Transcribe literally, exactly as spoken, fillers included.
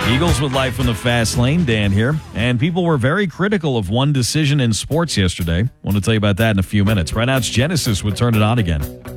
Eagles with life from the fast lane. Dan here. And people were very critical of one decision in sports yesterday. Want to tell you about that in a few minutes. Right now it's Genesis with Turn It On Again.